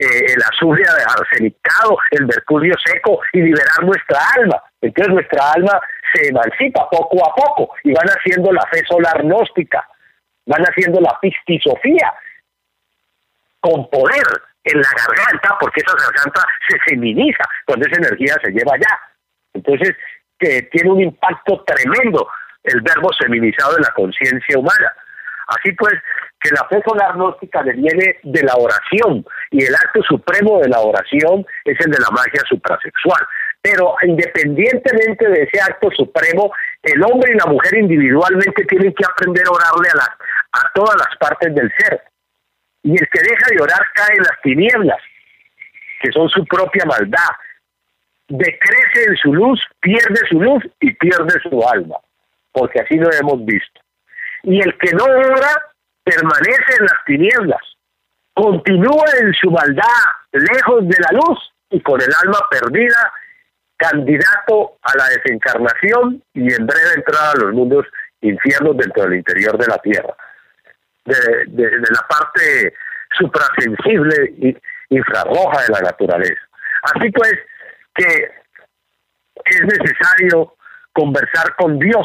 el azufre arsenicado, el mercurio seco y liberar nuestra alma. Entonces nuestra alma se emancipa poco a poco y van haciendo la fe solar gnóstica, van haciendo la pistisofía con poder en la garganta, porque esa garganta se feminiza cuando esa energía se lleva allá. Entonces tiene un impacto tremendo el verbo feminizado en la conciencia humana. Así pues, que la fe solar gnóstica viene de la oración, y el acto supremo de la oración es el de la magia suprasexual. Pero independientemente de ese acto supremo, el hombre y la mujer individualmente tienen que aprender a orarle a todas las partes del ser. Y el que deja de orar cae en las tinieblas, que son su propia maldad. Decrece en su luz, pierde su luz y pierde su alma, porque así lo hemos visto. Y el que no ora permanece en las tinieblas, continúa en su maldad, lejos de la luz y con el alma perdida, candidato a la desencarnación y en breve entrada a los mundos infiernos dentro del interior de la tierra, de la parte suprasensible y infrarroja de la naturaleza. Así pues, que es necesario conversar con Dios,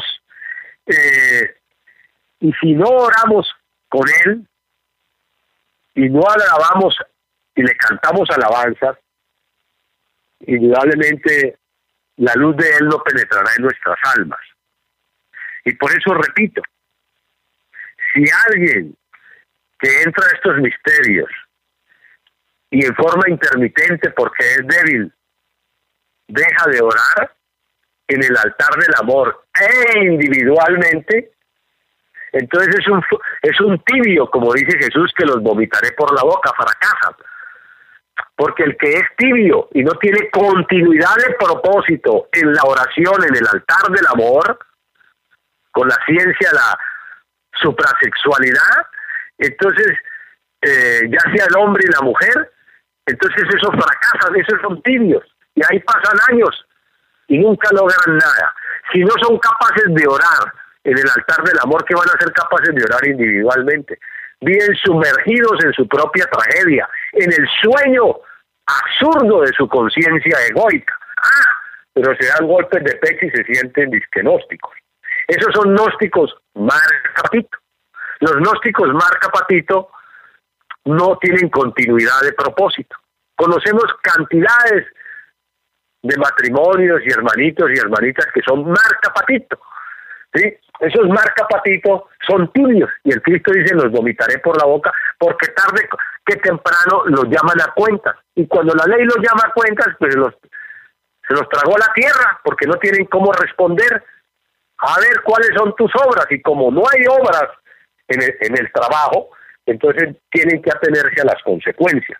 y si no oramos con Él y no alabamos y le cantamos alabanzas, indudablemente la luz de Él no penetrará en nuestras almas. Y por eso repito, si alguien que entra a estos misterios y en forma intermitente porque es débil deja de orar en el altar del amor individualmente, entonces es un tibio, como dice Jesús, que los vomitaré por la boca, fracasan. Porque el que es tibio y no tiene continuidad de propósito en la oración, en el altar del amor, con la ciencia, la suprasexualidad, entonces, ya sea el hombre y la mujer, entonces esos fracasan, esos son tibios, y ahí pasan años y nunca logran nada. Si no son capaces de orar en el altar del amor, ¿qué van a ser capaces de orar individualmente? Viven sumergidos en su propia tragedia, en el sueño absurdo de su conciencia egoica. Pero se dan golpes de pecho y se sienten disquenósticos. Esos son gnósticos marca patito. Los gnósticos marca patito no tienen continuidad de propósito. Conocemos cantidades de matrimonios y hermanitos y hermanitas que son marca patito, ¿sí? Esos marca patito son tibios, y el Cristo dice: los vomitaré por la boca, porque tarde que temprano los llaman a cuentas, y cuando la ley los llama a cuentas, pues se los tragó la tierra, porque no tienen cómo responder. A ver cuáles son tus obras, y como no hay obras en el trabajo, entonces tienen que atenerse a las consecuencias.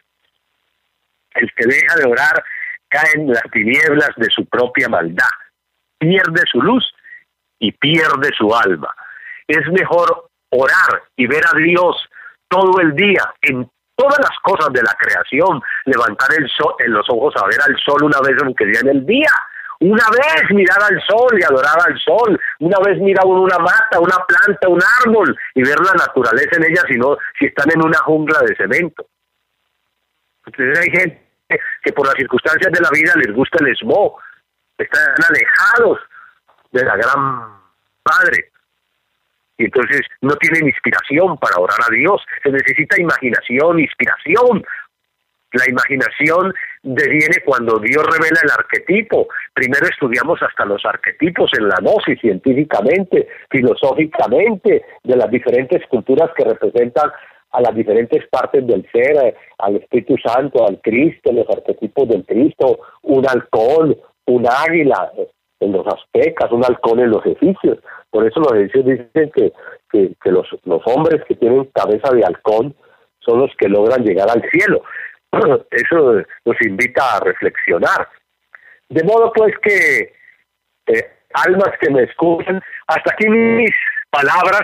El que deja de orar cae en las tinieblas de su propia maldad, pierde su luz y pierde su alma. Es mejor orar y ver a Dios todo el día en todas las cosas de la creación, levantar el sol, en los ojos a ver al sol una vez aunque sea en el día, una vez mirar al sol y adorar al sol, una vez mirar una mata, una planta, un árbol y ver la naturaleza en ella, si están en una jungla de cemento. Entonces hay gente que por las circunstancias de la vida les gusta el smog, están alejados de la gran Padre, y entonces no tienen inspiración para orar a Dios. Se necesita imaginación, inspiración. La imaginación deviene cuando Dios revela el arquetipo. Primero estudiamos hasta los arquetipos en la gnosis, científicamente, filosóficamente, de las diferentes culturas que representan a las diferentes partes del ser, al Espíritu Santo, al Cristo, los arquetipos del Cristo, un halcón, un águila en los aztecas, un halcón en los egipcios. Por eso los egipcios dicen que los hombres que tienen cabeza de halcón son los que logran llegar al cielo. Eso nos invita a reflexionar. De modo pues que, almas que me escuchan, hasta aquí mis palabras,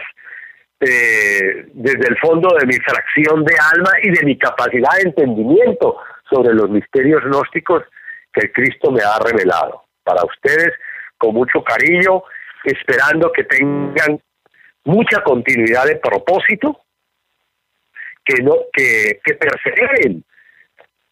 desde el fondo de mi fracción de alma y de mi capacidad de entendimiento sobre los misterios gnósticos que el Cristo me ha revelado. Para ustedes, con mucho cariño, esperando que tengan mucha continuidad de propósito, que perseveren